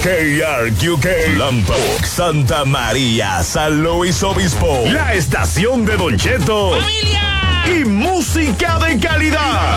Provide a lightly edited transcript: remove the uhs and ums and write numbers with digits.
KRQK, Lambok, Santa María, San Luis Obispo. La estación de Don Cheto. ¡Familia! Y música de calidad.